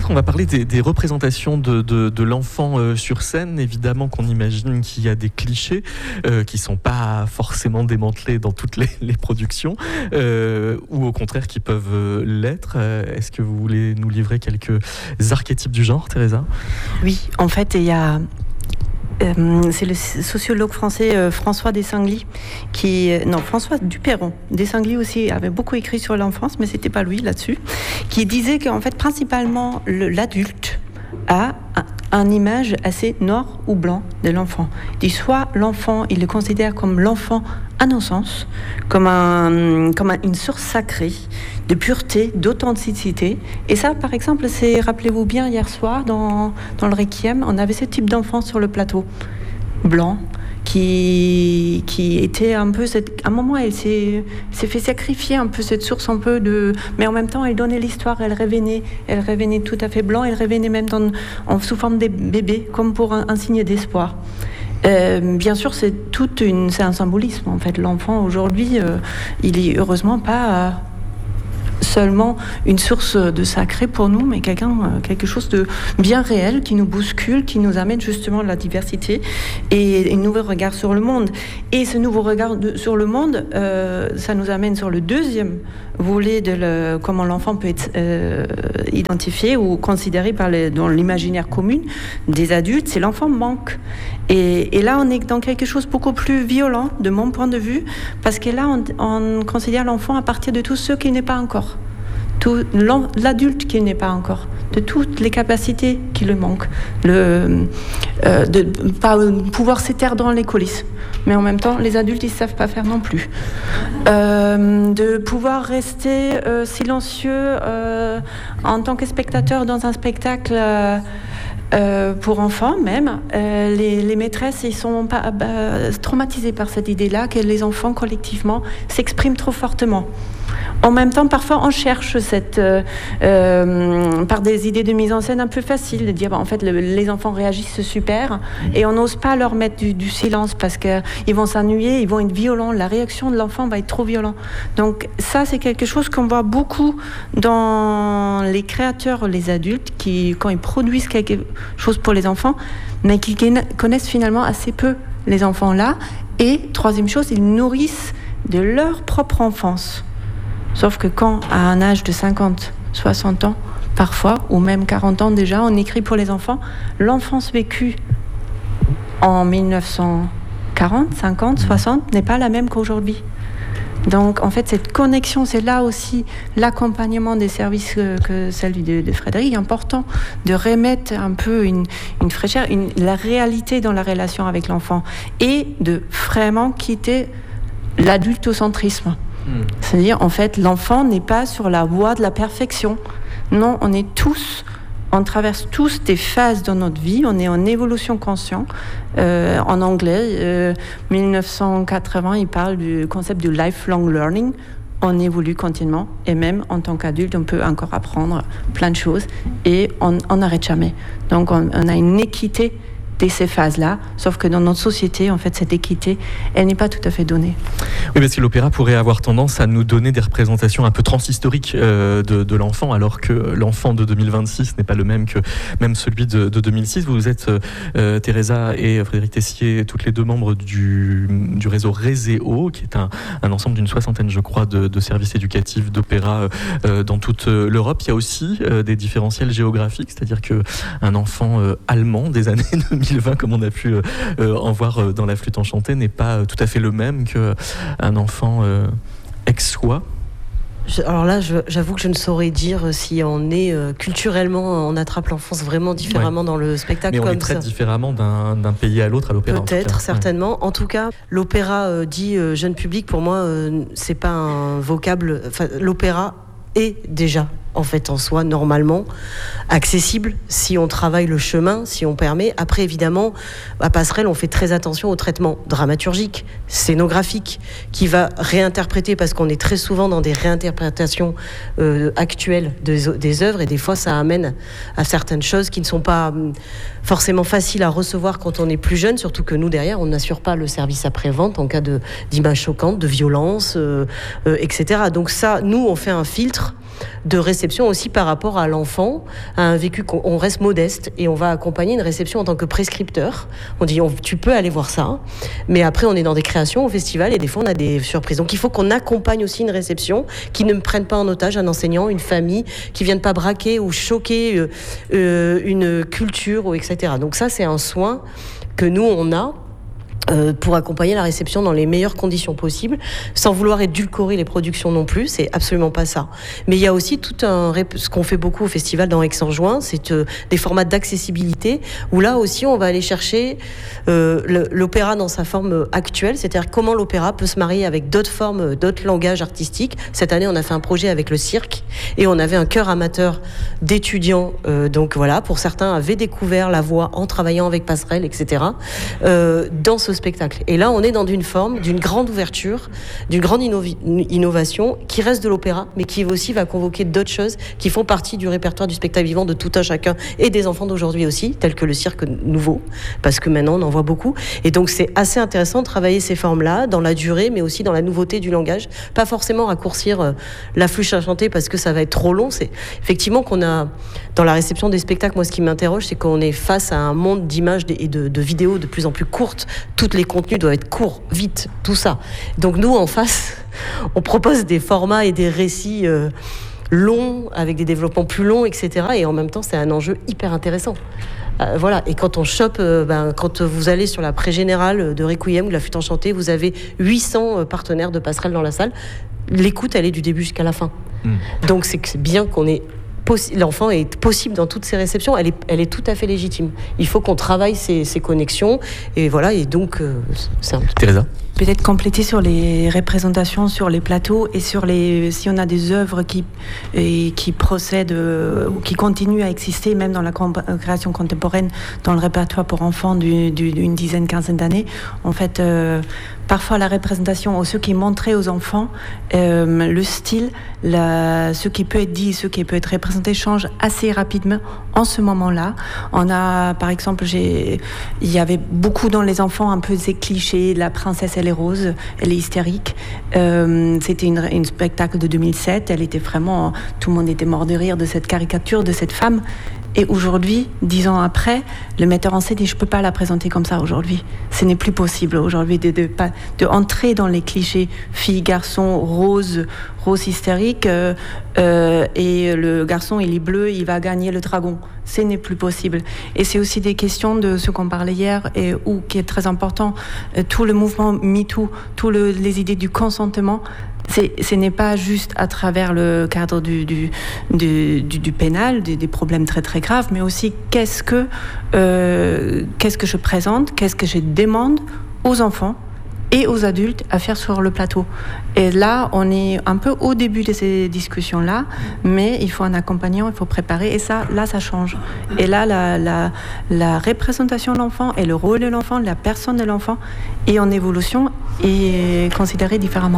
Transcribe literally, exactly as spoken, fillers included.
peut-être on va parler des, des représentations de, de, de l'enfant euh, sur scène. Évidemment qu'on imagine qu'il y a des clichés euh, qui sont pas forcément démantelés dans toutes les, les productions, euh, ou au contraire qui peuvent euh, l'être. Euh, est-ce que vous voulez nous livrer quelques archétypes du genre, Teresa ? Oui, en fait, il y a... Euh, c'est le sociologue français euh, François Desenglis qui euh, non François Duperron. Desenglis aussi avait beaucoup écrit sur l'enfance, mais c'était pas lui là-dessus, qui disait qu'en fait principalement le, l'adulte a un, un image assez noir ou blanc de l'enfant. Il dit soit l'enfant, il le considère comme l'enfant innocence, comme, un, comme un, une source sacrée de pureté, d'authenticité. Et ça, par exemple, c'est, rappelez-vous bien, hier soir, dans, dans le Requiem, on avait ce type d'enfant sur le plateau, blanc, qui, qui était un peu... Cette, à un moment, elle s'est, s'est fait sacrifier un peu cette source un peu de... Mais en même temps, elle donnait l'histoire, elle revenait, elle revenait tout à fait blanc, elle revenait même dans, en, sous forme de bébé, comme pour un, un signe d'espoir. Euh, bien sûr, c'est toute une, c'est un symbolisme en fait. L'enfant aujourd'hui, euh, il est heureusement pas euh, seulement une source de sacré pour nous, mais quelqu'un, euh, quelque chose de bien réel qui nous bouscule, qui nous amène justement la diversité et un nouveau regard sur le monde. Et ce nouveau regard de, sur le monde, euh, ça nous amène sur le deuxième volet de le, comment l'enfant peut être euh, identifié ou considéré par les, dans l'imaginaire commun des adultes, c'est l'enfant manque. Et, et là, on est dans quelque chose beaucoup plus violent, de mon point de vue, parce que là, on, on considère l'enfant à partir de tout ce qui n'est pas encore. Tout, l'adulte qui n'est pas encore, de toutes les capacités qui lui manquent, le, euh, de pas pouvoir s'éteindre dans les coulisses, mais en même temps les adultes ils savent pas faire non plus, euh, de pouvoir rester euh, silencieux euh, en tant que spectateur dans un spectacle. Euh, Euh, pour enfants même, euh, les, les maîtresses ils sont pas, bah, traumatisées par cette idée-là que les enfants collectivement s'expriment trop fortement. En même temps, parfois, on cherche cette, euh, euh, par des idées de mise en scène un peu faciles, de dire, bah, en fait, le, les enfants réagissent super, et on n'ose pas leur mettre du, du silence parce qu'ils vont s'ennuyer, ils vont être violents, la réaction de l'enfant va être trop violente. Donc ça, c'est quelque chose qu'on voit beaucoup dans les créateurs, les adultes, qui, quand ils produisent quelque chose pour les enfants, mais qui connaissent finalement assez peu les enfants-là. Et troisième chose, ils nourrissent de leur propre enfance. Sauf que quand, à un âge de cinquante, soixante ans, parfois, ou même quarante ans déjà, on écrit pour les enfants, l'enfance vécue en dix-neuf cent quarante, cinquante, soixante n'est pas la même qu'aujourd'hui. Donc, en fait, cette connexion, c'est là aussi l'accompagnement des services que, que celui de, de Frédéric, important de remettre un peu une, une fraîcheur, une, la réalité dans la relation avec l'enfant et de vraiment quitter l'adultocentrisme. C'est-à-dire, en fait, l'enfant n'est pas sur la voie de la perfection. Non, on est tous, on traverse tous des phases dans notre vie, on est en évolution consciente. Euh, en anglais, euh, dix-neuf cent quatre-vingts, il parle du concept du lifelong learning. On évolue continuellement, et même en tant qu'adulte, on peut encore apprendre plein de choses, et on n'arrête jamais. Donc, on, on a une équité de ces phases-là, sauf que dans notre société, en fait, cette équité, elle n'est pas tout à fait donnée. Oui, parce que l'opéra pourrait avoir tendance à nous donner des représentations un peu transhistoriques euh, de, de l'enfant, alors que l'enfant de deux mille vingt-six n'est pas le même que même celui de, de deux mille six. Vous êtes, euh, Teresa et Frédéric Tessier, toutes les deux membres du, du réseau Réséo, qui est un, un ensemble d'une soixantaine, je crois, de, de services éducatifs d'opéra euh, dans toute l'Europe. Il y a aussi euh, des différentiels géographiques, c'est-à-dire qu'un enfant euh, allemand des années deux mille vingt, comme on a pu euh, en voir euh, dans La Flûte enchantée, n'est pas euh, tout à fait le même qu'un enfant euh, ex-soi. Je, alors là, je, j'avoue que je ne saurais dire si on est euh, culturellement, on attrape l'enfance vraiment différemment ouais. dans le spectacle. Mais on comme les traite ça. différemment d'un, d'un pays à l'autre à l'opéra. Peut-être, en certainement. Ouais. En tout cas, l'opéra euh, dit euh, jeune public, pour moi, euh, c'est pas un vocable. Enfin, l'opéra est déjà en fait en soi normalement accessible si on travaille le chemin, si on permet. Après évidemment à Passerelle on fait très attention au traitement dramaturgique, scénographique qui va réinterpréter, parce qu'on est très souvent dans des réinterprétations euh, actuelles des, des œuvres, et des fois ça amène à certaines choses qui ne sont pas euh, forcément faciles à recevoir quand on est plus jeune, surtout que nous derrière on n'assure pas le service après-vente en cas de, d'images choquantes, de violence, euh, euh, et cetera. Donc ça, nous on fait un filtre de réception aussi par rapport à l'enfant, à un vécu qu'on on reste modeste et on va accompagner une réception en tant que prescripteur. On dit on, tu peux aller voir ça, mais après on est dans des créations au festival et des fois on a des surprises. Donc il faut qu'on accompagne aussi une réception qui ne prenne pas en otage un enseignant, une famille, qui vienne pas braquer ou choquer euh, euh, une culture, ou et cetera. Donc ça c'est un soin que nous on a Euh, pour accompagner la réception dans les meilleures conditions possibles, sans vouloir édulcorer les productions non plus, c'est absolument pas ça. Mais il y a aussi tout un, ce qu'on fait beaucoup au festival dans Aix-en-Juin, c'est euh, des formats d'accessibilité, où là aussi on va aller chercher euh, le, l'opéra dans sa forme actuelle, c'est-à-dire comment l'opéra peut se marier avec d'autres formes, d'autres langages artistiques. Cette année on a fait un projet avec le cirque, et on avait un chœur amateur d'étudiants, euh, donc voilà, pour certains avaient découvert la voix en travaillant avec Passerelle, et cetera, euh, dans ce spectacle. Et là, on est dans une forme, d'une grande ouverture, d'une grande innovi- innovation qui reste de l'opéra, mais qui aussi va convoquer d'autres choses qui font partie du répertoire du spectacle vivant de tout un chacun et des enfants d'aujourd'hui aussi, tels que le cirque nouveau, parce que maintenant on en voit beaucoup. Et donc c'est assez intéressant de travailler ces formes-là dans la durée, mais aussi dans la nouveauté du langage. Pas forcément raccourcir euh, la flûte à chanter parce que ça va être trop long. C'est effectivement qu'on a, dans la réception des spectacles, moi ce qui m'interroge, c'est qu'on est face à un monde d'images et de, de vidéos de plus en plus courtes. Toutes les contenus doivent être courts, vite, tout ça. Donc nous, en face, on propose des formats et des récits euh, longs, avec des développements plus longs, et cetera. Et en même temps, c'est un enjeu hyper intéressant. Euh, voilà. Et quand on chope, euh, ben, quand vous allez sur la pré-générale de Requiem ou de la Flûte enchantée, vous avez huit cents partenaires de Passerelle dans la salle. L'écoute, elle est du début jusqu'à la fin. Mmh. Donc c'est, c'est bien qu'on ait l'enfant est possible dans toutes ses réceptions, elle est, elle est tout à fait légitime. Il faut qu'on travaille ces, ces connexions, et voilà, et donc euh, c'est un... Teresa ? Peut-être compléter sur les représentations sur les plateaux et sur les, si on a des œuvres qui, et, qui procèdent euh, ou qui continuent à exister même dans la comp- création contemporaine, dans le répertoire pour enfants du, du, d'une dizaine, quinzaine d'années. En fait, euh, parfois la représentation ou ce qui est montré aux enfants, euh, le style, la, ce qui peut être dit, ce qui peut être représenté change assez rapidement en ce moment-là. On a, par exemple, j'ai, il y avait beaucoup dans les enfants un peu ces clichés, la princesse elle est rose, elle est hystérique. Euh, c'était une, une spectacle de deux mille sept, elle était vraiment, tout le monde était mort de rire de cette caricature de cette femme. Et aujourd'hui, dix ans après, le metteur en scène dit je peux pas la présenter comme ça aujourd'hui. Ce n'est plus possible aujourd'hui de, de, de, de entrer dans les clichés fille, garçon, rose, rose hystérique, euh, euh, et le garçon il est bleu, il va gagner le dragon. Ce n'est plus possible. Et c'est aussi des questions de ce qu'on parlait hier et où qui est très important, euh, tout le mouvement MeToo, toutes le, les idées du consentement. C'est, ce n'est pas juste à travers le cadre du, du, du, du, du pénal, des, des problèmes très très graves, mais aussi qu'est-ce que, euh, qu'est-ce que je présente, qu'est-ce que je demande aux enfants et aux adultes à faire sur le plateau. Et là, on est un peu au début de ces discussions-là, mais il faut un accompagnant, il faut préparer, et ça, là, ça change. Et là, la, la, la représentation de l'enfant et le rôle de l'enfant, la personne de l'enfant est en évolution et considérée différemment.